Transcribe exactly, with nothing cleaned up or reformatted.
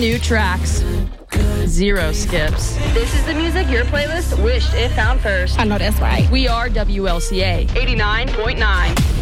new tracks. Zero skips. This is the music your playlist wished it found first. I know that's right. We are W L C A eighty-nine point nine.